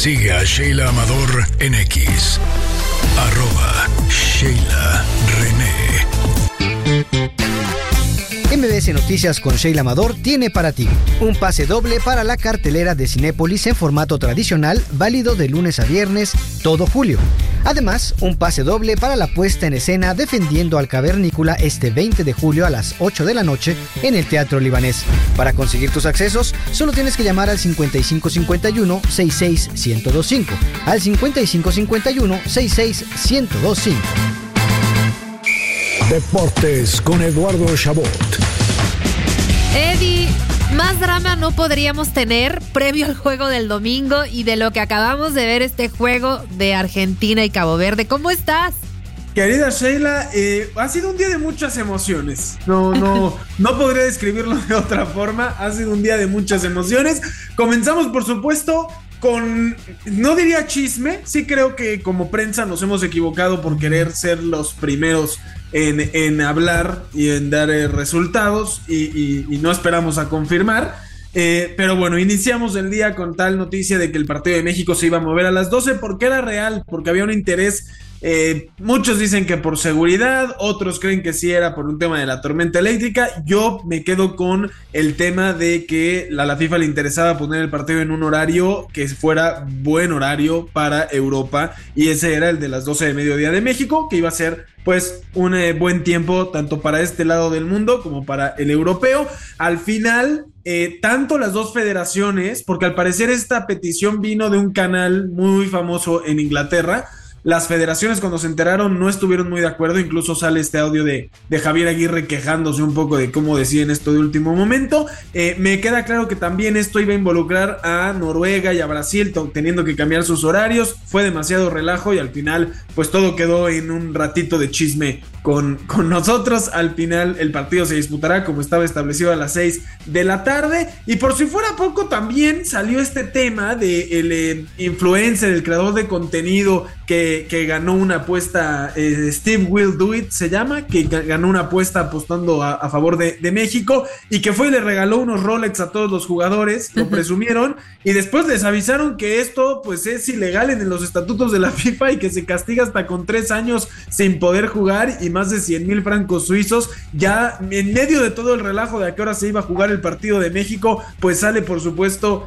Sigue a Sheila Amador en X, @Sheila René. MBS Noticias con Sheila Amador tiene para ti un pase doble para la cartelera de Cinépolis en formato tradicional, válido de lunes a viernes todo julio. Además, un pase doble para la puesta en escena Defendiendo al Cavernícola este 20 de julio a las 8 de la noche en el Teatro Libanés. Para conseguir tus accesos, solo tienes que llamar al 5551-66-1025, al 5551-66-1025. Deportes con Eduardo Chabot. Eddie, más drama no podríamos tener previo al juego del domingo y de lo que acabamos de ver este juego de Argentina y Cabo Verde. ¿Cómo estás? Querida Sheila, ha sido un día de muchas emociones. No podría describirlo de otra forma. Ha sido un día de muchas emociones. Comenzamos, por supuesto, con, no diría chisme, sí creo que como prensa nos hemos equivocado por querer ser los primeros en hablar y en dar resultados y no esperamos a confirmar. Pero bueno, iniciamos el día con tal noticia de que el partido de México se iba a mover a las 12 porque era real, porque había un interés. Muchos dicen que por seguridad, otros creen que sí era por un tema de la tormenta eléctrica. Yo me quedo con el tema de que a la FIFA le interesaba poner el partido en un horario que fuera buen horario para Europa, y ese era el de las 12 de mediodía de México, que iba a ser pues un buen tiempo tanto para este lado del mundo como para el europeo. Al final, tanto las dos federaciones, porque al parecer esta petición vino de un canal muy famoso en Inglaterra. Las federaciones, cuando se enteraron, no estuvieron muy de acuerdo. Incluso sale este audio de Javier Aguirre quejándose un poco de cómo deciden esto de último momento. Me queda claro que también esto iba a involucrar a Noruega y a Brasil, teniendo que cambiar sus horarios. Fue demasiado relajo y al final pues todo quedó en un ratito de chisme con nosotros. Al final el partido se disputará como estaba establecido a las 6 de la tarde. Y por si fuera poco, también salió este tema del influencer, el creador de contenido que ganó una apuesta, Steve Will Do It se llama, que ganó una apuesta apostando a favor de México, y que fue y le regaló unos Rolex a todos los jugadores, lo presumieron, y después les avisaron que esto pues es ilegal en los estatutos de la FIFA y que se castiga hasta con 3 años sin poder jugar y más de 100,000 francos suizos. Ya en medio de todo el relajo de a qué hora se iba a jugar el partido de México, pues sale por supuesto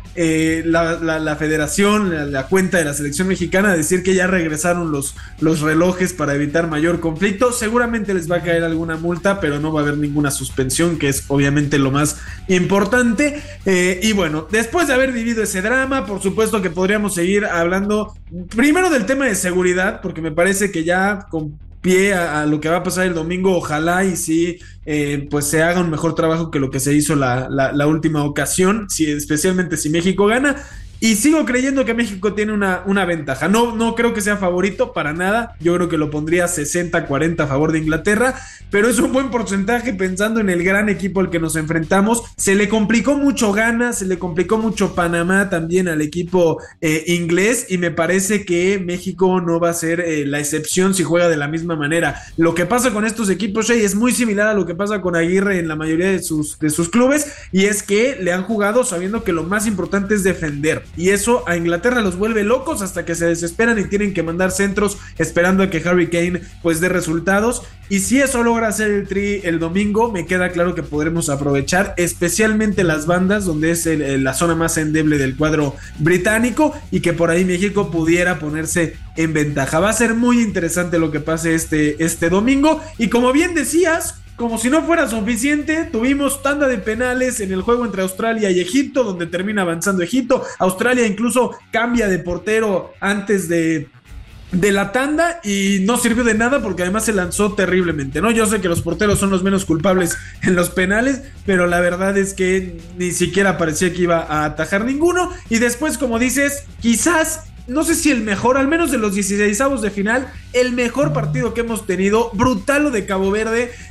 la federación, la cuenta de la selección mexicana a decir que ya regresaron los relojes para evitar mayor conflicto. Seguramente les va a caer alguna multa, pero no va a haber ninguna suspensión, que es obviamente lo más importante. Y bueno, después de haber vivido ese drama, por supuesto que podríamos seguir hablando primero del tema de seguridad, porque me parece que ya con pie a lo que va a pasar el domingo, ojalá y sí pues se haga un mejor trabajo que lo que se hizo la última ocasión, especialmente si México gana. Y sigo creyendo que México tiene una ventaja. No creo que sea favorito para nada. Yo creo que lo pondría 60-40 a favor de Inglaterra, pero es un buen porcentaje pensando en el gran equipo al que nos enfrentamos. Se le complicó mucho Ghana, se le complicó mucho Panamá también al equipo inglés, y me parece que México no va a ser la excepción si juega de la misma manera. Lo que pasa con estos equipos, es muy similar a lo que pasa con Aguirre en la mayoría de sus clubes, y es que le han jugado sabiendo que lo más importante es defender. Y eso a Inglaterra los vuelve locos hasta que se desesperan y tienen que mandar centros esperando a que Harry Kane pues dé resultados. Y si eso logra hacer el tri el domingo, me queda claro que podremos aprovechar especialmente las bandas, donde es la zona más endeble del cuadro británico, y que por ahí México pudiera ponerse en ventaja. Va a ser muy interesante lo que pase este domingo. Y como bien decías, como si no fuera suficiente, tuvimos tanda de penales en el juego entre Australia y Egipto, donde termina avanzando Egipto. Australia incluso cambia de portero antes de la tanda y no sirvió de nada porque además se lanzó terriblemente, ¿no? Yo sé que los porteros son los menos culpables en los penales, pero la verdad es que ni siquiera parecía que iba a atajar ninguno. Y después, como dices, quizás, no sé si el mejor, al menos de los 16avos de final, el mejor partido que hemos tenido. Brutal lo de Cabo Verde.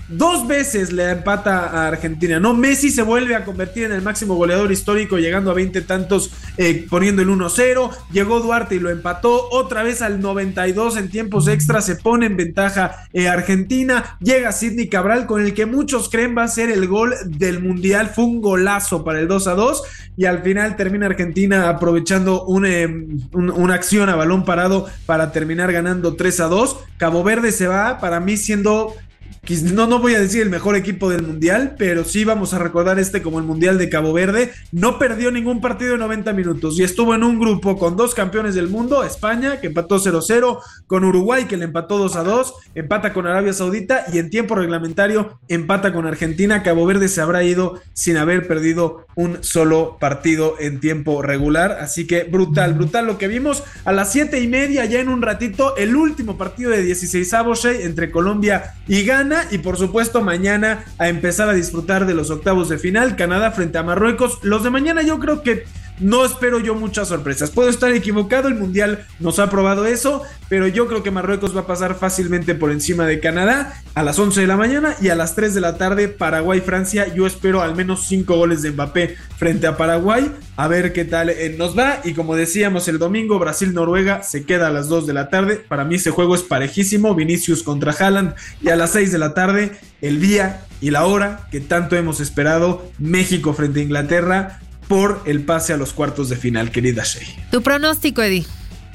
2 veces le empata a Argentina, ¿no? Messi se vuelve a convertir en el máximo goleador histórico, llegando a 20 tantos, poniendo el 1-0. Llegó Duarte y lo empató. Otra vez al 92 en tiempos extra se pone en ventaja Argentina. Llega Sidney Cabral, con el que muchos creen va a ser el gol del Mundial. Fue un golazo para el 2-2 y al final termina Argentina aprovechando una acción a balón parado para terminar ganando 3-2. Cabo Verde se va, para mí, siendo... No voy a decir el mejor equipo del Mundial, pero sí vamos a recordar como el Mundial de Cabo Verde. No perdió ningún partido de 90 minutos y estuvo en un grupo con 2 campeones del mundo, España, que empató 0-0, con Uruguay, que le empató 2-2, empata con Arabia Saudita y en tiempo reglamentario empata con Argentina. Cabo Verde se habrá ido sin haber perdido un solo partido en tiempo regular, así que brutal lo que vimos. A las 7:30, ya en un ratito, el último partido de 16avos entre Colombia y Ghana. Y por supuesto mañana a empezar a disfrutar de los octavos de final, Canadá frente a Marruecos. Los de mañana yo creo que no espero yo muchas sorpresas, puedo estar equivocado, el Mundial nos ha probado eso, pero yo creo que Marruecos va a pasar fácilmente por encima de Canadá. A las 11 de la mañana y a las 3 de la tarde Paraguay-Francia. Yo espero al menos 5 goles de Mbappé frente a Paraguay, a ver qué tal nos va. Y como decíamos el domingo, Brasil-Noruega se queda a las 2 de la tarde. Para mí ese juego es parejísimo, Vinicius contra Haaland. Y a las 6 de la tarde, el día y la hora que tanto hemos esperado, México frente a Inglaterra por el pase a los cuartos de final, querida Shey. ¿Tu pronóstico, Eddie?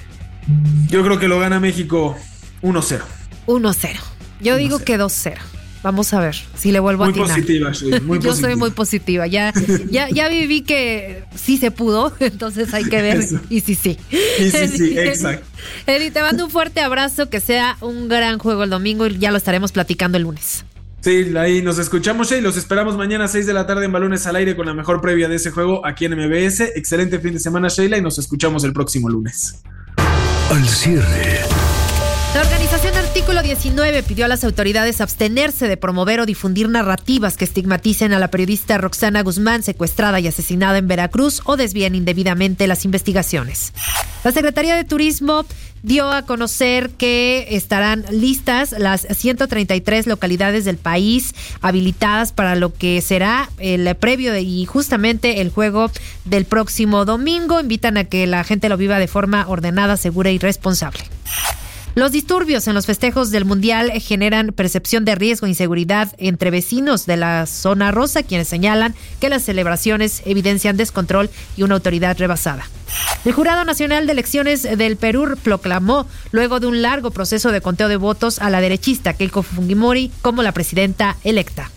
Yo creo que lo gana México 1-0. 1-0. Yo digo que 2-0. Vamos a ver si le vuelvo a atinar. Muy positiva, Shey, muy Yo positiva. soy muy positiva. Ya viví que sí se pudo, entonces hay que ver. Eso. Y sí. Y sí, exacto. Eddie, te mando un fuerte abrazo, que sea un gran juego el domingo y ya lo estaremos platicando el lunes. Sí, ahí nos escuchamos, y los esperamos mañana a 6 de la tarde en Balones al Aire con la mejor previa de ese juego aquí en MBS. Excelente fin de semana, Sheila, y nos escuchamos el próximo lunes. Al cierre. La organización Artículo 19 pidió a las autoridades abstenerse de promover o difundir narrativas que estigmaticen a la periodista Roxana Guzmán, secuestrada y asesinada en Veracruz, o desvíen indebidamente las investigaciones. La Secretaría de Turismo dio a conocer que estarán listas las 133 localidades del país habilitadas para lo que será el previo y justamente el juego del próximo domingo. Invitan a que la gente lo viva de forma ordenada, segura y responsable. Los disturbios en los festejos del Mundial generan percepción de riesgo e inseguridad entre vecinos de la zona rosa, quienes señalan que las celebraciones evidencian descontrol y una autoridad rebasada. El Jurado Nacional de Elecciones del Perú proclamó, luego de un largo proceso de conteo de votos, a la derechista Keiko Fujimori como la presidenta electa.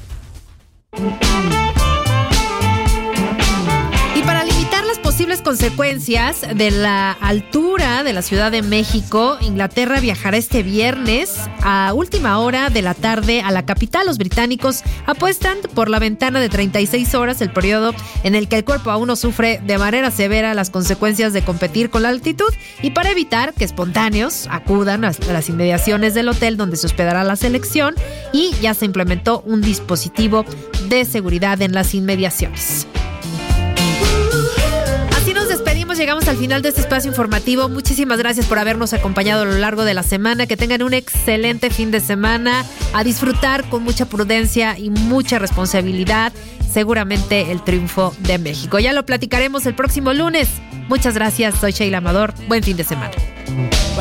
Posibles consecuencias de la altura de la Ciudad de México, Inglaterra viajará este viernes a última hora de la tarde a la capital. Los británicos apuestan por la ventana de 36 horas, el periodo en el que el cuerpo aún no sufre de manera severa las consecuencias de competir con la altitud, y para evitar que espontáneos acudan a las inmediaciones del hotel donde se hospedará la selección, y ya se implementó un dispositivo de seguridad en las inmediaciones. Llegamos al final de este espacio informativo. Muchísimas gracias por habernos acompañado a lo largo de la semana. Que tengan un excelente fin de semana. A disfrutar con mucha prudencia y mucha responsabilidad. Seguramente el triunfo de México. Ya lo platicaremos el próximo lunes. Muchas gracias. Soy Sheila Amador. Buen fin de semana.